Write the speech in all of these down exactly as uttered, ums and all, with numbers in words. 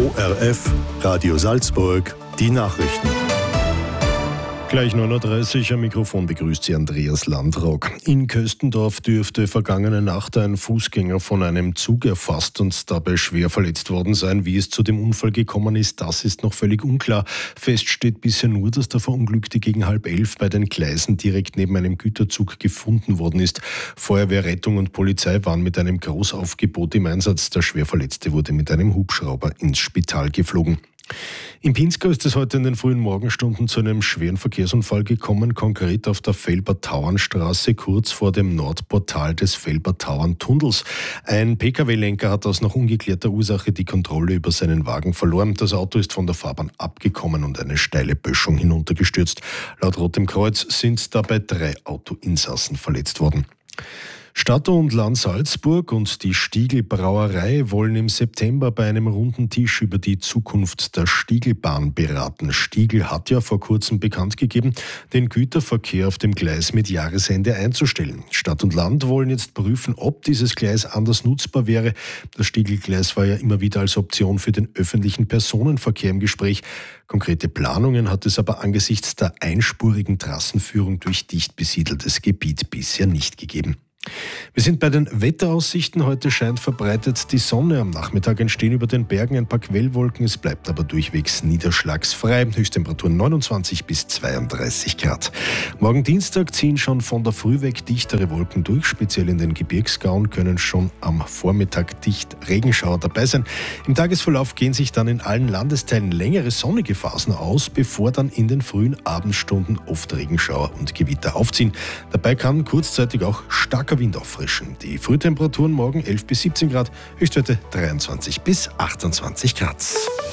O R F, Radio Salzburg, die Nachrichten. Gleich neun Uhr dreißig am Mikrofon begrüßt Sie Andreas Landrock. In Köstendorf dürfte vergangene Nacht ein Fußgänger von einem Zug erfasst und dabei schwer verletzt worden sein. Wie es zu dem Unfall gekommen ist, das ist noch völlig unklar. Fest steht bisher nur, dass der Verunglückte gegen halb elf bei den Gleisen direkt neben einem Güterzug gefunden worden ist. Feuerwehr, Rettung und Polizei waren mit einem Großaufgebot im Einsatz. Der Schwerverletzte wurde mit einem Hubschrauber ins Spital geflogen. In Pinzgau ist es heute in den frühen Morgenstunden zu einem schweren Verkehrsunfall gekommen, konkret auf der Felbertauernstraße kurz vor dem Nordportal des Felbertauerntunnels. Ein P K W-Lenker hat aus noch ungeklärter Ursache die Kontrolle über seinen Wagen verloren. Das Auto ist von der Fahrbahn abgekommen und eine steile Böschung hinuntergestürzt. Laut Rotem Kreuz sind dabei drei Autoinsassen verletzt worden. Stadt und Land Salzburg und die Stiegl Brauerei wollen im September bei einem runden Tisch über die Zukunft der Stieglbahn beraten. Stiegl hat ja vor kurzem bekannt gegeben, den Güterverkehr auf dem Gleis mit Jahresende einzustellen. Stadt und Land wollen jetzt prüfen, ob dieses Gleis anders nutzbar wäre. Das Stieglgleis war ja immer wieder als Option für den öffentlichen Personenverkehr im Gespräch. Konkrete Planungen hat es aber angesichts der einspurigen Trassenführung durch dicht besiedeltes Gebiet bisher nicht gegeben. Wir sind bei den Wetteraussichten. Heute scheint verbreitet die Sonne. Am Nachmittag entstehen über den Bergen ein paar Quellwolken. Es bleibt aber durchwegs niederschlagsfrei. Höchsttemperaturen neunundzwanzig bis zweiunddreißig Grad. Morgen Dienstag ziehen schon von der Früh weg dichtere Wolken durch. Speziell in den Gebirgsgauen können schon am Vormittag dicht Regenschauer dabei sein. Im Tagesverlauf gehen sich dann in allen Landesteilen längere sonnige Phasen aus, bevor dann in den frühen Abendstunden oft Regenschauer und Gewitter aufziehen. Dabei kann kurzzeitig auch stark Wind auffrischen. Die Frühtemperaturen morgen elf bis siebzehn Grad, Höchstwerte dreiundzwanzig bis achtundzwanzig Grad.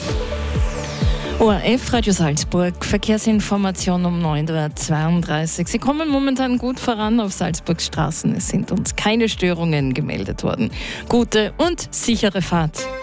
O R F Radio Salzburg, Verkehrsinformation um neun Uhr zweiunddreißig. Sie kommen momentan gut voran auf Salzburgs Straßen. Es sind uns keine Störungen gemeldet worden. Gute und sichere Fahrt.